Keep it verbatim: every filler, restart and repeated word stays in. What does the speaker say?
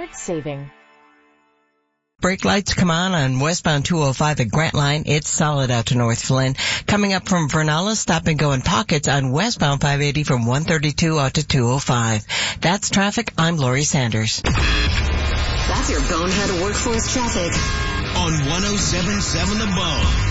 daylight saving. Brake lights come on on westbound two oh five at Grantline. It's solid out to North Flynn. Coming up from Vernala, stop and go in pockets on westbound five eighty from one thirty-two out to two oh five. That's traffic. I'm Lori Sanders. That's your Bonehead Workforce traffic. On one oh seven point seven The Bone.